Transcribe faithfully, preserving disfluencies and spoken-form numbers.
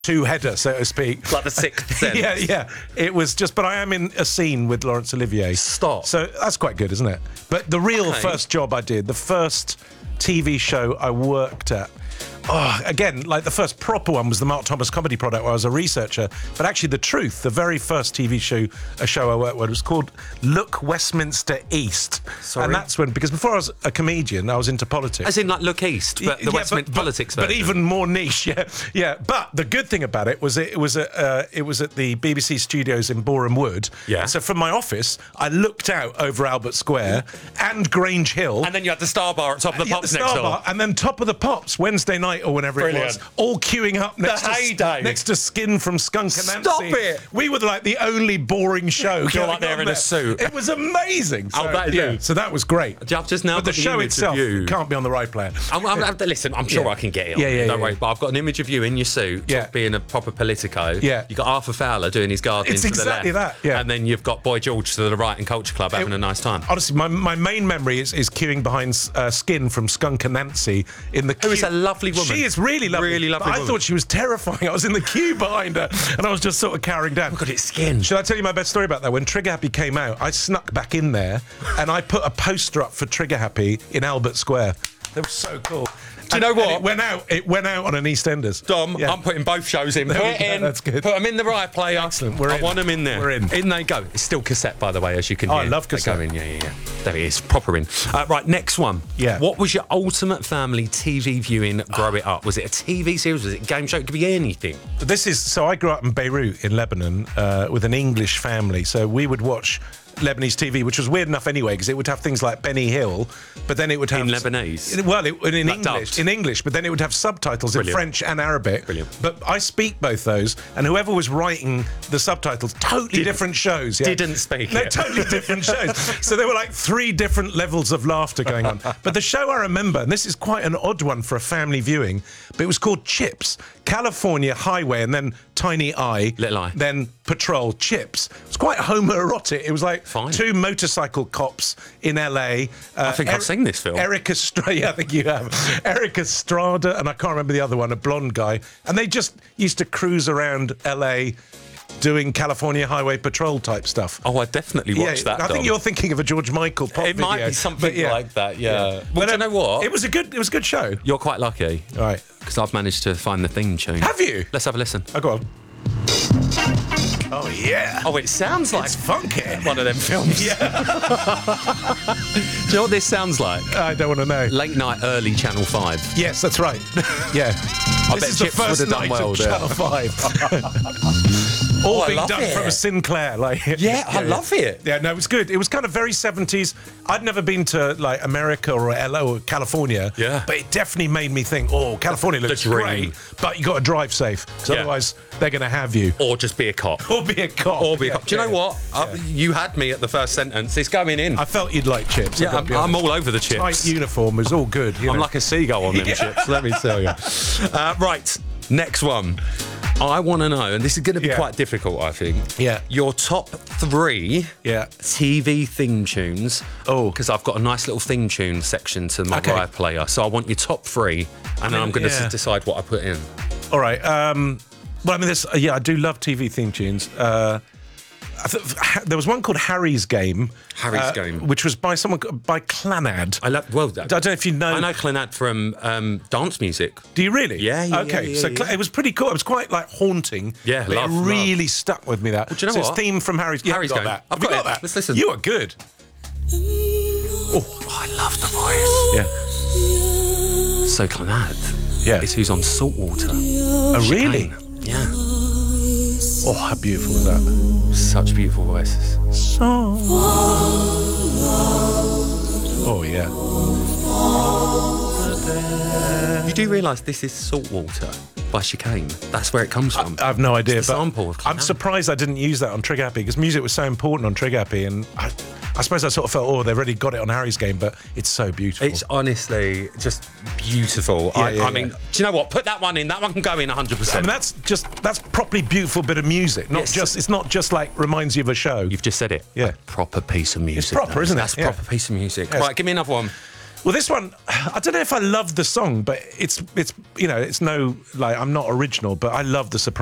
two-header, so to speak. Like the Sixth Sense. yeah, yeah. It was just, but I am in a scene with Laurence Olivier. Stop. So that's quite good, isn't it? But the real Okay. first job I did, the first T V show I worked at, oh, again, like the first proper one was the Mark Thomas Comedy Product, where I was a researcher. But actually, The Truth, the very first T V show, a show I worked with, was called Look Westminster East. Sorry? And that's when, because before I was a comedian, I was into politics. As in, like, Look East, but the Yeah, Westminster but- politics but, version. but even more niche, yeah, yeah. But the good thing about it was it, it was at uh, it was at the B B C studios in Boreham Wood. Yeah. So from my office, I looked out over Albert Square and Grange Hill. And then you had the Star Bar at top of the Yeah, Pops the next Star door. Bar, and then Top of the Pops Wednesday night or whenever Brilliant. it was, all queuing up next to heyday. next to Skin from Skunk Anansie. Stop it. We were like the only boring show. You're going like there on in a suit. It was amazing. So, Oh, that is yeah. it. So that was great. I've just now But the got the show image itself of you. can't be on the right player. I'm, I'm, I'm- listen, I'm sure Yeah. I can get it. On. Yeah, yeah, Don't yeah, worry. yeah. But I've got an image of you in your suit, Yeah. being a proper politico. Yeah. You got Arthur Fowler doing his gardening It's to exactly the left. that, yeah. And then you've got Boy George to the right in Culture Club having It- a nice time. Honestly, my, my main memory is, is queuing behind uh, Skin from Skunk Anansie in the queue. Who is a lovely woman. She is really lovely. Really lovely But I woman. thought she was terrifying. I was in the queue behind her, and I was just sort of carrying down. Oh, God, it's Skin. Should I tell you my best story about that? When Trigger Happy came out, I snuck back in there, and I put a poster up for Trigger Happy in Albert Square. They were so cool. Do you know And- what? and it went out. It went out on an EastEnders. Dom, Yeah. I'm putting both shows in. There Put we it go, in. that's good. Put them in the right player. Excellent, we're I in. want them in there. We're in. In they go. It's still cassette, by the way, as you can Oh, hear. I love They cassette. go in. Yeah, yeah, yeah. There it is. Proper in. Uh, right, next one. Yeah. What was your ultimate family T V viewing growing up? Was it a T V series? Was it a game show? It could be anything. This is so. I grew up in Beirut in Lebanon uh, with an English family, so we would watch Lebanese T V, which was weird enough anyway, because it would have things like Benny Hill, but then it would have In Lebanese? Well, it, in Like English, dubbed? in English, but then it would have subtitles Brilliant. in French and Arabic. Brilliant. But I speak both those, and whoever was writing the subtitles, totally Didn't- different shows. Yeah. didn't speak No, it. totally different shows. So there were like three different levels of laughter going on. But the show I remember, and this is quite an odd one for a family viewing, but it was called Chips, California Highway, and then Tiny Eye, Little Eye. then Patrol. Chips. It was quite homoerotic. It was like Fine. two motorcycle cops in L A. Uh, I think I've seen this film. Eric Estrada, yeah, I think you have. Eric Estrada, and I can't remember the other one, a blonde guy. And they just used to cruise around L A doing California Highway Patrol type stuff. Oh, I definitely watched yeah, that. I think Dom. you're thinking of a George Michael pop It might video, be something but yeah. like that. Yeah. Well, But, do you um, know what? It was a good. It was a good show. You're quite lucky. All right. Because I've managed to find the theme tune. Have you? Let's have a listen. Oh, go on. Oh yeah. Oh, it sounds like It's funky. one of them films. Yeah. Do you know what this sounds like? I don't want to know. Late night, early Channel five. Yes, that's right. Yeah. I this bet is the Chips would first have done night well of there. Channel Five. All Oh, I being love done it. from Sinclair. Like, Yeah, I love it. Yeah, no, it was good. It was kind of very seventies. I'd never been to like America or L A or California. Yeah. But it definitely made me think, oh, California looks dream. great, but you got to drive safe because Yeah. otherwise they're going to have you. Or just be a cop. Or be a cop. Or be a Yeah, cop. Do you know yeah. what? Uh, you had me at the first sentence. It's going in. I felt you'd like Chips. I've yeah, got to I'm, be I'm honest. all over the chips. Tight uniform was all good. You I'm know. like a seagull on them Yeah. chips, let me tell you. Uh, right, next one. I want to know, and this is going to be Yeah. quite difficult, I think. Yeah. Your top three Yeah. T V theme tunes. Oh. Because I've got a nice little theme tune section to my Okay. Riot player. So I want your top three, and then mean, I'm going to yeah. decide what I put in. All right. Um, well, I mean, this. Uh, yeah, I do love T V theme tunes. Uh, I th- ha- there was one called Harry's Game. Harry's uh, Game. which was by someone by Clanad. I love. Well, I don't know if you know. I know Clanad from um, dance music. Do you really? Yeah, yeah, Okay, yeah, yeah, so yeah. Cl- it was pretty cool. It was quite like haunting. Yeah, but love, it really stuck with me. That. Well, do you know so what? It's theme from Harry's. You Harry's haven't got Game. that. I've Have you got got it. that. Let's listen. You are good. Oh, I love the voice. Yeah. So Clanad Yeah. is who's on Saltwater. Oh, really? Chicane. Yeah. Oh, how beautiful is that? Such beautiful voices. Oh yeah. You do realise this is Saltwater by Chicane? That's where it comes from. I have no idea. It's the but sample of I'm Clanad. surprised I didn't use that on Trigger Happy because music was so important on Trigger Happy, and I, I suppose I sort of felt, oh, they've already got it on Harry's Game, but it's so beautiful. It's honestly just beautiful. Yeah, I, yeah, I mean, yeah. do you know what? Put that one in. That one can go in one hundred I percent. mean, that's just that's properly beautiful bit of music. Not Yes. just it's not just like reminds you of a show. You've just said it. Yeah. A proper piece of music. proper, that is. isn't it? That's a Yeah. proper piece of music. Yes. Right, give me another one. Well, this one, I don't know if I love the song, but it's it's you know it's no like I'm not original, but I love the surprise.